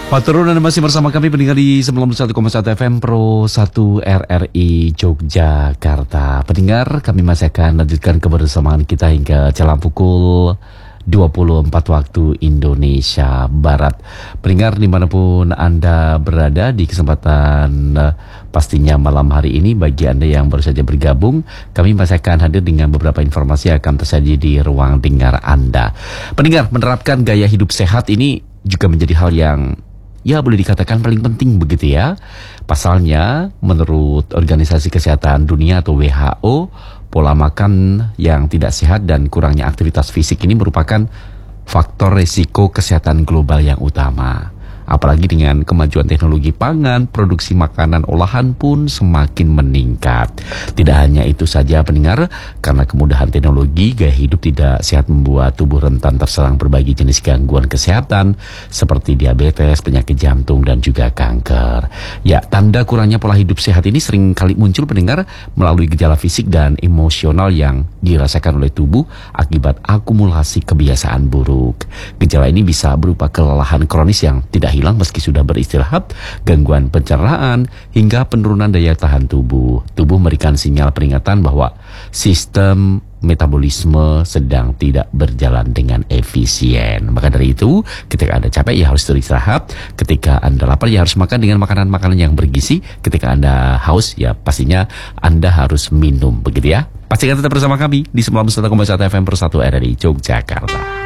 Pak Turun, Anda masih bersama kami pendengar di 91,1 FM Pro 1 RRI Yogyakarta. Pendengar, kami masih akan lanjutkan kebersamaan kita hingga jelang pukul 24 waktu Indonesia Barat. Pendengar dimanapun Anda berada di kesempatan pastinya malam hari ini, bagi Anda yang baru saja bergabung, kami masih akan hadir dengan beberapa informasi yang akan tersaji di ruang dengar Anda. Pendengar, menerapkan gaya hidup sehat ini juga menjadi hal yang boleh dikatakan paling penting begitu ya. Pasalnya, menurut Organisasi Kesehatan Dunia atau WHO, pola makan yang tidak sehat dan kurangnya aktivitas fisik ini merupakan faktor risiko kesehatan global yang utama. Apalagi dengan kemajuan teknologi pangan, produksi makanan olahan pun semakin meningkat. Tidak hanya itu saja pendengar, karena kemudahan teknologi, gaya hidup tidak sehat membuat tubuh rentan terserang berbagai jenis gangguan kesehatan seperti diabetes, penyakit jantung, dan juga kanker. Ya, tanda kurangnya pola hidup sehat ini sering kali muncul pendengar melalui gejala fisik dan emosional yang dirasakan oleh tubuh akibat akumulasi kebiasaan buruk. Gejala ini bisa berupa kelelahan kronis yang tidak hilang meski sudah beristirahat, gangguan pencernaan, hingga penurunan daya tahan tubuh. Tubuh memberikan sinyal peringatan bahwa sistem metabolisme sedang tidak berjalan dengan efisien. Maka dari itu, ketika Anda capek ya harus beristirahat, ketika Anda lapar ya harus makan dengan makanan-makanan yang bergizi, ketika Anda haus ya pastinya Anda harus minum, begitu ya. Pastikan tetap bersama kami di 91,1 FM Pro 1 RRI Yogyakarta.